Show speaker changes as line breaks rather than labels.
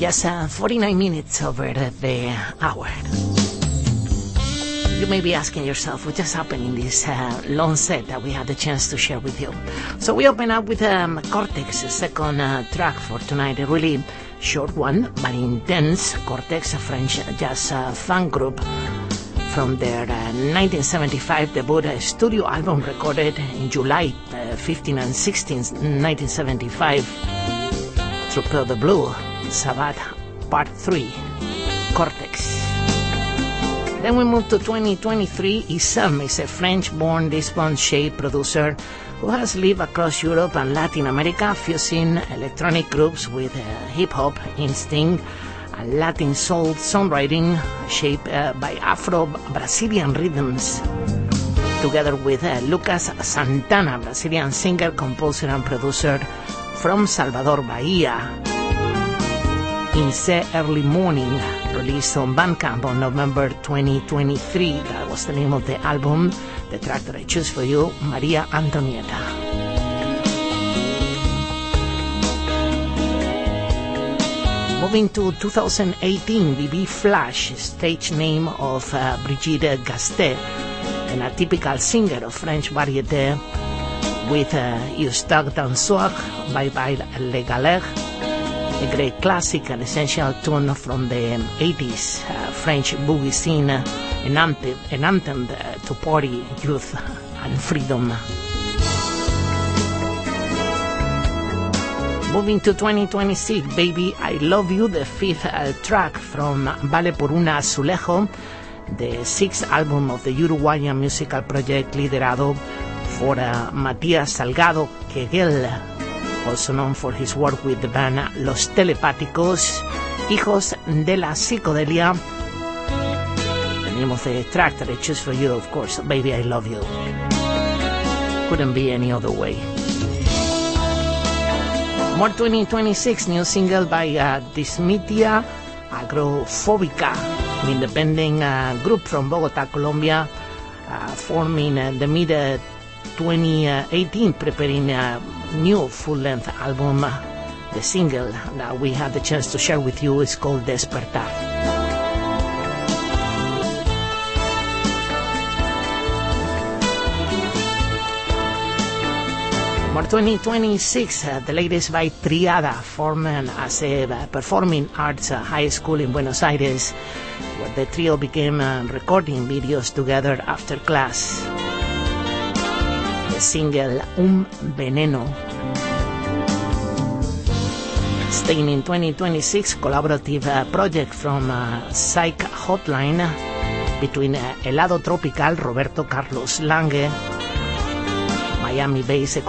Just 49 minutes over the hour. You may be asking yourself, what just happened in this long set that we had the chance to share with you? So we open up with Cortex, second track for tonight, a really short one, but intense. Cortex, a French jazz funk group from their 1975 debut studio album recorded in July 15 and 16, 1975, through Pure the Blue, Sabbath Part 3, Cortex. Then we move to 2023. Isam is a French-born Lisbon-shaped producer who has lived across Europe and Latin America, fusing electronic groups with hip-hop instinct and Latin soul songwriting shaped by Afro-Brazilian rhythms, together with Lucas Santana, Brazilian singer, composer and producer from Salvador, Bahia. Inse Early Morning, released on Bandcamp on November 2023. That was the name of the album. The track that I choose for you, Maria Antonieta. Moving to 2018, BB Flash, stage name of Brigitte Gastet, and a typical singer of French variété, with Eustache Dansoir, Bye Bye Le Galère, a great classic and essential tune from the 80s French boogie scene, an anthem to party, youth and freedom. Moving to 2026, Baby I Love You, the fifth track from Vale por un Azulejo, the sixth album of the Uruguayan musical project liderado for Matías Salgado Queguel, also known for his work with the band Los Telepáticos, Hijos de la Psicodelia. The name of the track that I choose for you, of course, Baby I Love You. Couldn't be any other way. More 2026, new single by Dismitia Agrophobica, an independent group from Bogota, Colombia, forming the mid-2018, preparing a new full-length album. The single that we had the chance to share with you is called Despertar. More 2026, the latest by Triada, formed as a performing arts high school in Buenos Aires, where the trio began recording videos together after class. The single Un Veneno. Staying in 2026, collaborative project from Psych Hotline between Helado Tropical, Roberto Carlos Lange, Miami-based